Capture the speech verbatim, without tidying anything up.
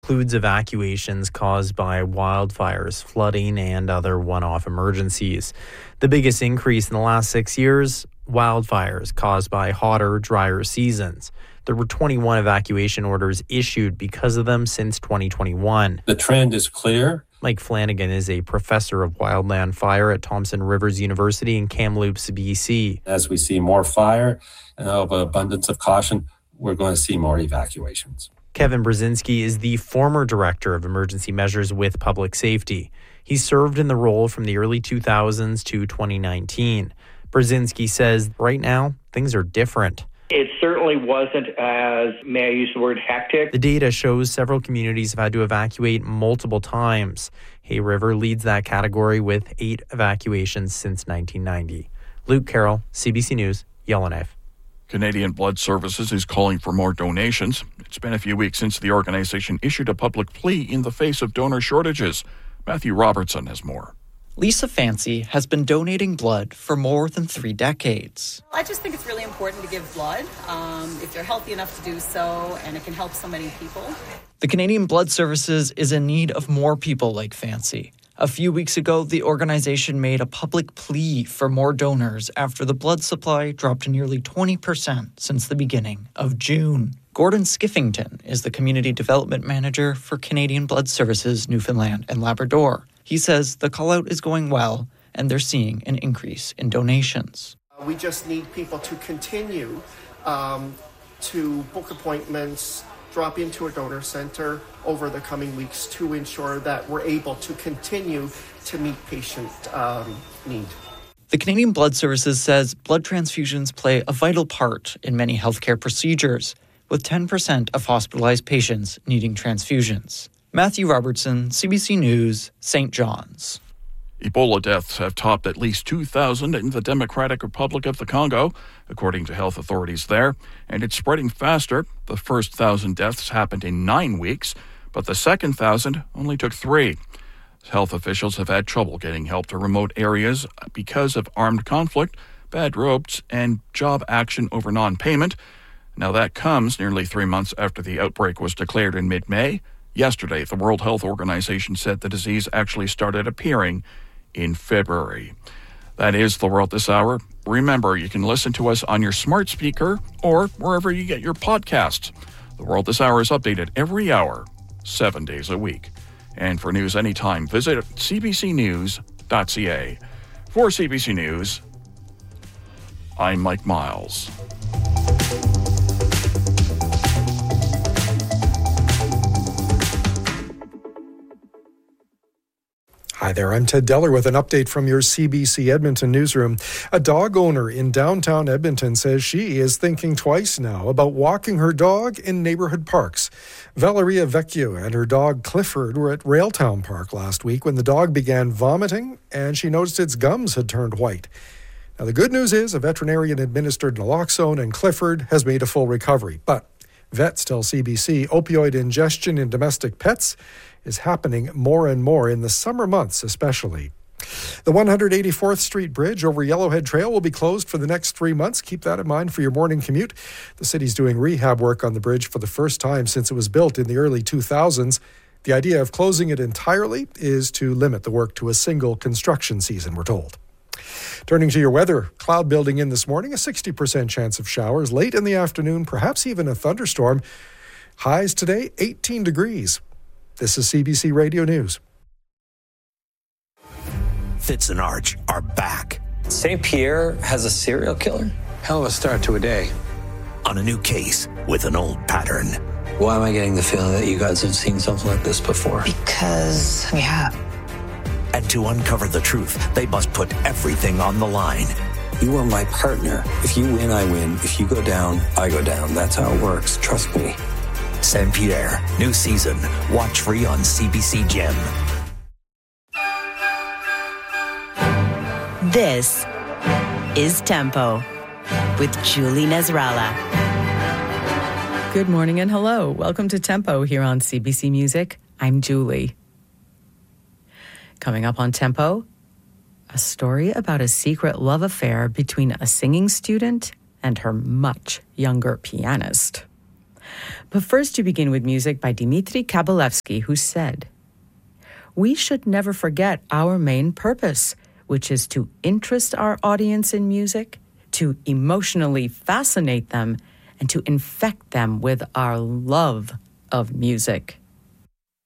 Includes evacuations caused by wildfires, flooding, and other one-off emergencies. The biggest increase in the last six years, wildfires caused by hotter, drier seasons. There were twenty-one evacuation orders issued because of them since twenty twenty-one. The trend is clear. Mike Flanagan is a professor of wildland fire at Thompson Rivers University in Kamloops, B C. As we see more fire and of abundance of caution, we're going to see more evacuations. Kevin Brzezinski is the former director of emergency measures with public safety. He served in the role from the early two thousands to twenty nineteen. Brzezinski says right now, things are different. It certainly wasn't as, may I use the word, hectic. The data shows several communities have had to evacuate multiple times. Hay River leads that category with eight evacuations since nineteen ninety. Luke Carroll, C B C News, Yellowknife. Canadian Blood Services is calling for more donations. It's been a few weeks since the organization issued a public plea in the face of donor shortages. Matthew Robertson has more. Lisa Fancy has been donating blood for more than three decades. I just think it's really important to give blood um, if you're healthy enough to do so, and it can help so many people. The Canadian Blood Services is in need of more people like Fancy. A few weeks ago, the organization made a public plea for more donors after the blood supply dropped nearly twenty percent since the beginning of June. Gordon Skiffington is the Community Development Manager for Canadian Blood Services Newfoundland and Labrador. He says the call-out is going well and they're seeing an increase in donations. We just need people to continue um, to book appointments, drop into a donor center over the coming weeks to ensure that we're able to continue to meet patient um, need. The Canadian Blood Services says blood transfusions play a vital part in many healthcare procedures, with ten percent of hospitalized patients needing transfusions. Matthew Robertson, C B C News, Saint John's. Ebola deaths have topped at least two thousand in the Democratic Republic of the Congo, according to health authorities there, and it's spreading faster. The first one thousand deaths happened in nine weeks, but the second one thousand only took three. Health officials have had trouble getting help to remote areas because of armed conflict, bad roads, and job action over non-payment. Now that comes nearly three months after the outbreak was declared in mid-May. Yesterday, the World Health Organization said the disease actually started appearing in February. That is the World This Hour. Remember, you can listen to us on your smart speaker or wherever you get your podcasts. The World This Hour is updated every hour, seven days a week. And for news anytime, visit c b c news dot c a. For C B C News, I'm Mike Miles. Hi there, I'm Ted Deller with an update from your C B C Edmonton newsroom. A dog owner in downtown Edmonton says she is thinking twice now about walking her dog in neighborhood parks. Valeria Vecchio and her dog Clifford were at Railtown Park last week when the dog began vomiting and she noticed its gums had turned white. Now, the good news is a veterinarian-administered naloxone and Clifford has made a full recovery. But vets tell C B C opioid ingestion in domestic pets is happening more and more in the summer months especially. The one hundred eighty-fourth Street Bridge over Yellowhead Trail will be closed for the next three months. Keep that in mind for your morning commute. The city's doing rehab work on the bridge for the first time since it was built in the early two thousands. The idea of closing it entirely is to limit the work to a single construction season, we're told. Turning to your weather, cloud building in this morning, a sixty percent chance of showers. Late in the afternoon, perhaps even a thunderstorm. Highs today, eighteen degrees. This is C B C Radio News. Fitz and Arch are back. Saint Pierre has a serial killer? Hell of a start to a day. On a new case with an old pattern. Why am I getting the feeling that you guys have seen something like this before? Because we have. And to uncover the truth, they must put everything on the line. You are my partner. If you win, I win. If you go down, I go down. That's how it works. Trust me. Saint Pierre, new season. Watch free on C B C Gem. This is Tempo with Julie Nasrallah. Good morning and hello. Welcome to Tempo here on C B C Music. I'm Julie. Coming up on Tempo, a story about a secret love affair between a singing student and her much younger pianist. But first, you begin with music by Dmitri Kabalevsky, who said, "We should never forget our main purpose, which is to interest our audience in music, to emotionally fascinate them, and to infect them with our love of music."